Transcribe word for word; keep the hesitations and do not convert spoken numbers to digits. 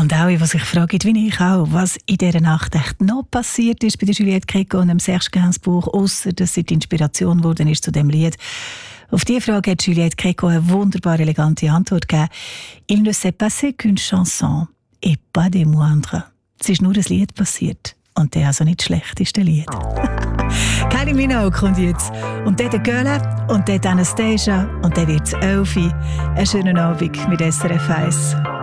Und alle, die sich fragen, wie ich auch, was in dieser Nacht echt noch passiert ist bei der Juliette Gréco und dem Serge Gainsbourg, ausser dass sie die Inspiration geworden ist zu diesem Lied. Auf diese Frage hat Juliette Gréco eine wunderbar elegante Antwort gegeben. Il ne s'est passé qu'une chanson et pas des moindres. Es ist nur ein Lied passiert. Und der also nicht das schlechteste Lied. Kylie Minogue kommt jetzt. Und dann der Göhle und dann Anastasia und dann wird es Elfi. Einen schönen Abend mit S R F eins.